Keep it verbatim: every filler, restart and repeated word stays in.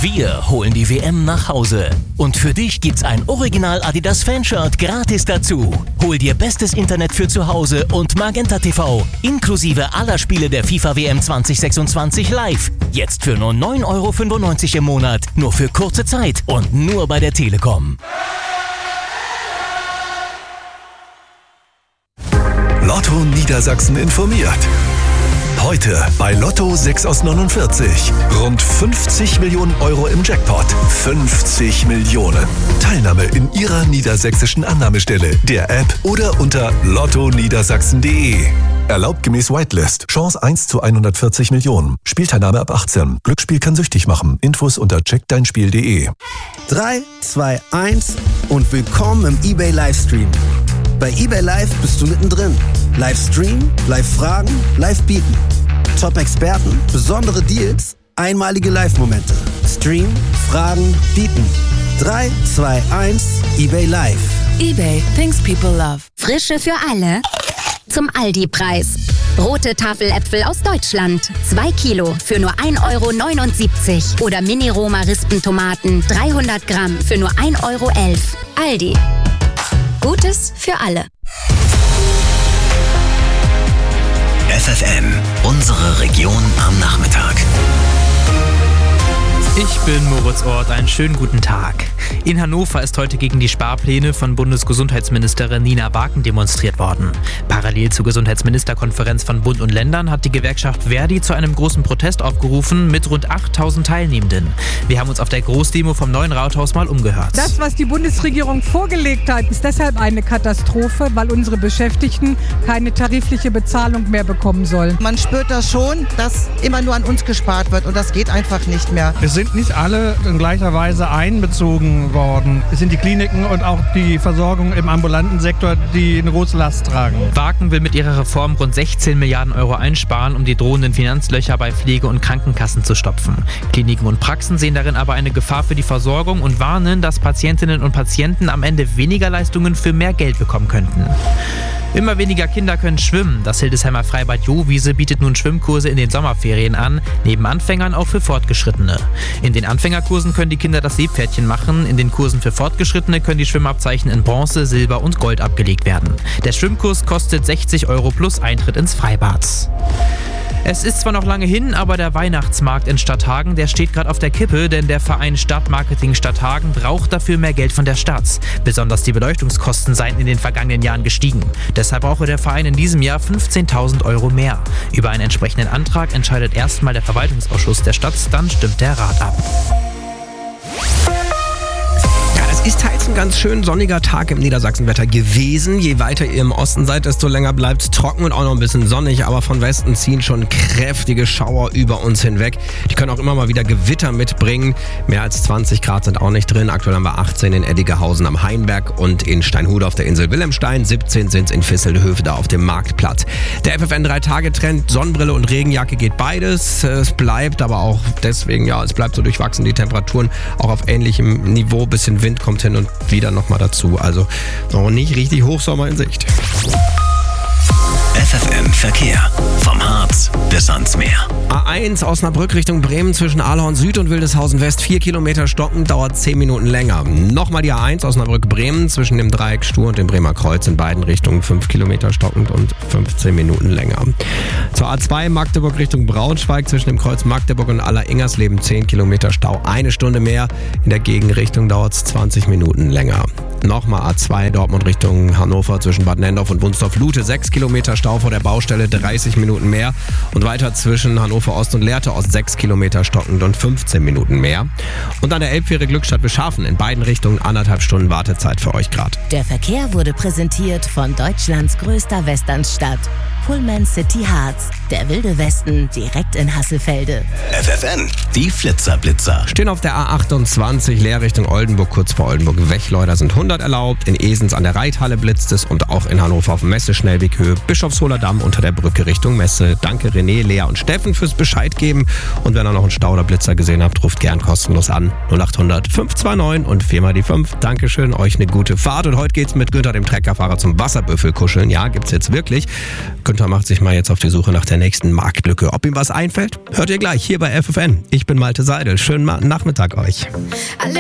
Wir holen die W M nach Hause. Und für dich gibt's ein Original Adidas Fanshirt gratis dazu. Hol dir bestes Internet für zu Hause und Magenta T V inklusive aller Spiele der FIFA W M zwanzig sechsundzwanzig live. Jetzt für nur neun Euro fünfundneunzig im Monat. Nur für kurze Zeit und nur bei der Telekom. Lotto Niedersachsen informiert. Heute bei Lotto sechs aus neunundvierzig. Rund fünfzig Millionen Euro im Jackpot. fünfzig Millionen. Teilnahme in Ihrer niedersächsischen Annahmestelle, der App oder unter lotto niedersachsen punkt de. Erlaubt gemäß Whitelist. Chance eins zu hundertvierzig Millionen. Spielteilnahme ab achtzehn. Glücksspiel kann süchtig machen. Infos unter check dein spiel punkt de. drei, zwei, eins und willkommen im eBay Livestream. Bei eBay Live bist du mittendrin. Livestream, Live-Fragen, Live-Bieten. Top-Experten, besondere Deals, einmalige Live-Momente. Stream, Fragen, Bieten. drei, zwei, eins, eBay Live. eBay, things people love. Frische für alle. Zum Aldi-Preis. Rote Tafeläpfel aus Deutschland. zwei Kilo für nur ein Euro neunundsiebzig. Oder Mini-Roma-Rispentomaten dreihundert Gramm für nur ein Euro elf. Aldi. Gutes für alle. F F M, unsere Region am Nachmittag. Ich bin Moritz Ort, einen schönen guten Tag. In Hannover ist heute gegen die Sparpläne von Bundesgesundheitsministerin Nina Wagen demonstriert worden. Parallel zur Gesundheitsministerkonferenz von Bund und Ländern hat die Gewerkschaft Verdi zu einem großen Protest aufgerufen mit rund achttausend Teilnehmenden. Wir haben uns auf der Großdemo vom Neuen Rathaus mal umgehört. Das, was die Bundesregierung vorgelegt hat, ist deshalb eine Katastrophe, weil unsere Beschäftigten keine tarifliche Bezahlung mehr bekommen sollen. Man spürt das schon, dass immer nur an uns gespart wird und das geht einfach nicht mehr. Es sind nicht alle in gleicher Weise einbezogen worden. Es sind die Kliniken und auch die Versorgung im ambulanten Sektor, die eine große Last tragen. Wagen will mit ihrer Reform rund sechzehn Milliarden Euro einsparen, um die drohenden Finanzlöcher bei Pflege- und Krankenkassen zu stopfen. Kliniken und Praxen sehen darin aber eine Gefahr für die Versorgung und warnen, dass Patientinnen und Patienten am Ende weniger Leistungen für mehr Geld bekommen könnten. Immer weniger Kinder können schwimmen. Das Hildesheimer Freibad Johwiese bietet nun Schwimmkurse in den Sommerferien an, neben Anfängern auch für Fortgeschrittene. In den Anfängerkursen können die Kinder das Seepferdchen machen, in den Kursen für Fortgeschrittene können die Schwimmabzeichen in Bronze, Silber und Gold abgelegt werden. Der Schwimmkurs kostet sechzig Euro plus Eintritt ins Freibad. Es ist zwar noch lange hin, aber der Weihnachtsmarkt in Stadthagen, der steht gerade auf der Kippe, denn der Verein Stadtmarketing Stadthagen braucht dafür mehr Geld von der Stadt. Besonders die Beleuchtungskosten seien in den vergangenen Jahren gestiegen. Deshalb brauche der Verein in diesem Jahr fünfzehntausend Euro mehr. Über einen entsprechenden Antrag entscheidet erstmal der Verwaltungsausschuss der Stadt, dann stimmt der Rat ab. Es ist teils ein ganz schön sonniger Tag im Niedersachsenwetter gewesen. Je weiter ihr im Osten seid, desto länger bleibt es trocken und auch noch ein bisschen sonnig. Aber von Westen ziehen schon kräftige Schauer über uns hinweg. Die können auch immer mal wieder Gewitter mitbringen. Mehr als zwanzig Grad sind auch nicht drin. Aktuell haben wir achtzehn in Eddigehausen am Hainberg und in Steinhude auf der Insel Wilhelmstein. siebzehn sind es in Visselhöfe da auf dem Marktplatz. Der F F N drei Tage Trend, Sonnenbrille und Regenjacke geht beides. Es bleibt aber auch deswegen, ja, es bleibt so durchwachsen. Die Temperaturen auch auf ähnlichem Niveau. Bisschen Wind kommt hin und wieder nochmal dazu. Also noch nicht richtig Hochsommer in Sicht. F F M Verkehr. Vom Harz bis ans Meer. A eins Osnabrück Richtung Bremen zwischen Ahlhorn Süd und Wildeshausen West. vier Kilometer stocken, dauert zehn Minuten länger. Nochmal die A eins Osnabrück-Bremen zwischen dem Dreieck Stur und dem Bremer Kreuz in beiden Richtungen. fünf Kilometer stockend und fünfzehn Minuten länger. Zur A zwei Magdeburg Richtung Braunschweig zwischen dem Kreuz Magdeburg und Aller-Ingersleben. zehn Kilometer Stau, eine Stunde mehr. In der Gegenrichtung dauert es zwanzig Minuten länger. Nochmal A zwei Dortmund Richtung Hannover zwischen Bad Nendorf und Wunsdorf-Lute. sechs Kilometer Stau vor der Baustelle, dreißig Minuten mehr. Und weiter zwischen Hannover Ost und Lehrte Ost sechs Kilometer stockend und fünfzehn Minuten mehr. Und an der Elbfähre Glückstadt Beschafen in beiden Richtungen anderthalb Stunden Wartezeit für euch gerade. Der Verkehr wurde präsentiert von Deutschlands größter Westernstadt. Pullman City Harz, der wilde Westen direkt in Hasselfelde. F F N, die Flitzerblitzer. Stehen auf der A achtundzwanzig leer Richtung Oldenburg, kurz vor Oldenburg. Wechläuter sind hundert erlaubt. In Esens an der Reithalle blitzt es und auch in Hannover auf dem Messe-Schnellweg Höhe Bischofsholer Damm unter der Brücke Richtung Messe. Danke René, Lea und Steffen fürs Bescheid geben. Und wenn ihr noch einen Stau oder Blitzer gesehen habt, ruft gern kostenlos an. null acht hundert fünf zwei neun und viermal die fünf. Dankeschön, euch eine gute Fahrt. Und heute geht's mit Günther, dem Treckerfahrer, zum Wasserbüffel kuscheln. Ja, gibt's jetzt wirklich. Günther macht sich mal jetzt auf die Suche nach der nächsten Marktlücke. Ob ihm was einfällt, hört ihr gleich hier bei F F N. Ich bin Malte Seidel. Schönen Nachmittag euch. Alle